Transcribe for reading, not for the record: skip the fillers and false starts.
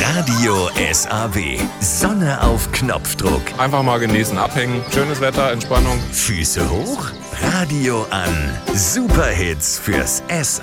Radio SAW. Sonne auf Knopfdruck. Einfach mal genießen, abhängen. Schönes Wetter, Entspannung. Füße hoch, Radio an. Superhits fürs SAW.